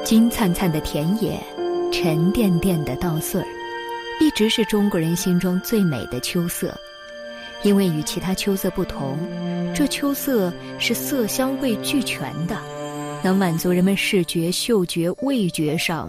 金灿灿的田野，沉甸甸的稻穗儿，一直是中国人心中最美的秋色。因为与其他秋色不同，这秋色是色香味俱全的，能满足人们视觉、嗅觉、味觉上